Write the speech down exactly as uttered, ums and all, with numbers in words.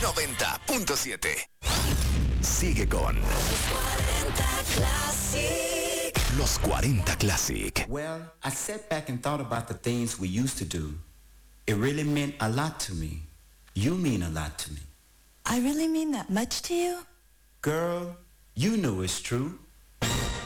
noventa punto siete. Sigue con Los cuarenta Classic. Well, I sat back and thought about the things we used to do. It really meant a lot to me. You mean a lot to me. I really mean that much to you? Girl, you know it's true.